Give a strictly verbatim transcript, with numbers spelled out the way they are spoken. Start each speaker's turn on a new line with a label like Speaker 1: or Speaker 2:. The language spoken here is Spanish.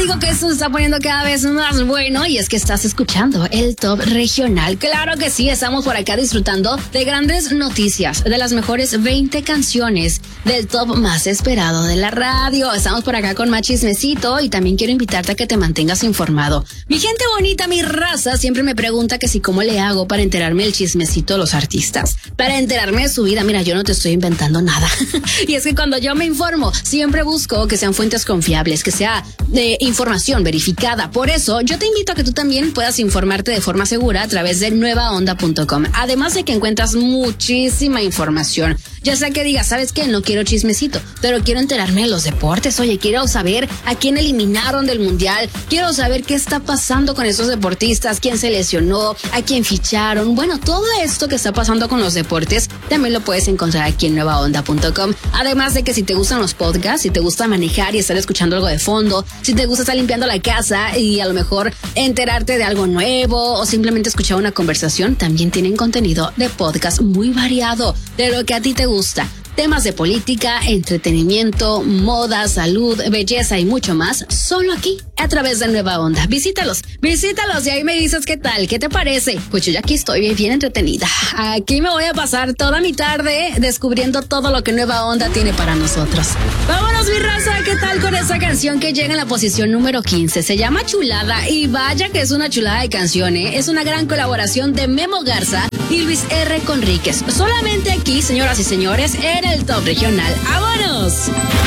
Speaker 1: digo que esto se está poniendo cada vez más bueno y es que estás escuchando el Top Regional. Claro que sí, estamos por acá disfrutando de grandes noticias, de las mejores veinte canciones del top más esperado de la radio. Estamos por acá con más chismecito y también quiero invitarte a que te mantengas informado. Mi gente bonita, mi raza, siempre me pregunta que si cómo le hago para enterarme del chismecito de los artistas, para enterarme de su vida. Mira, yo no te estoy inventando nada. Y es que cuando yo me informo, siempre busco que sean fuentes confiables, que sea de información verificada. Por eso, yo te invito a que tú también puedas informarte de forma segura a través de nueva onda punto com. Además de que encuentras muchísima información. Ya sea que digas, ¿sabes qué? No quiero chismecito, pero quiero enterarme de los deportes. Oye, quiero saber a quién eliminaron del mundial. Quiero saber qué está pasando con esos deportistas, quién se lesionó, a quién ficharon. Bueno, todo esto que está pasando con los deportes también lo puedes encontrar aquí en nueva onda punto com. Además de que si te gustan los podcasts, si te gusta manejar y estar escuchando algo de fondo, si te gusta estar limpiando la casa y a lo mejor enterarte de algo nuevo o simplemente escuchar una conversación, también tienen contenido de podcast muy variado de lo que a ti te gusta. Temas de política, entretenimiento, moda, salud, belleza y mucho más, solo aquí, a través de Nueva Onda. Visítalos, visítalos y ahí me dices qué tal, qué te parece. Pues yo ya aquí estoy bien, bien entretenida. Aquí me voy a pasar toda mi tarde descubriendo todo lo que Nueva Onda tiene para nosotros. Vámonos, mi raza, ¿qué tal con esa canción que llega en la posición número quince? Se llama Chulada y vaya que es una chulada de canción, ¿eh? Es una gran colaboración de Memo Garza y Luis R. Conríquez. Solamente aquí, señoras y señores, en el Top Regional. ¡Vámonos!